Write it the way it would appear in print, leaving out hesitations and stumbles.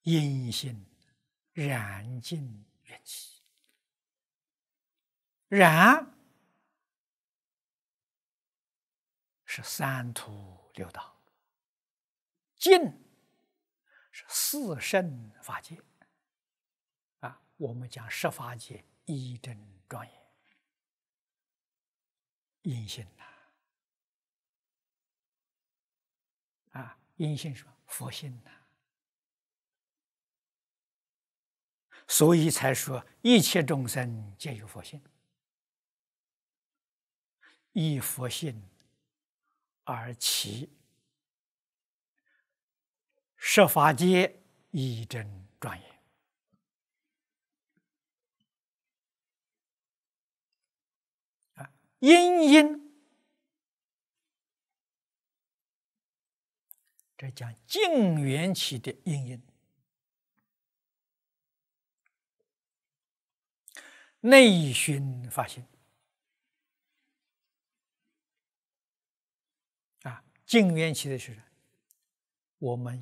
阴性染尽缘起。染是三途六道，尽是四圣法界。我们讲十法界一真庄严，阴性阴性是佛性所以才说一切众生皆有佛性，依佛性而起十法界一真庄严。因这讲净缘起的因，内熏法性净缘起的是我们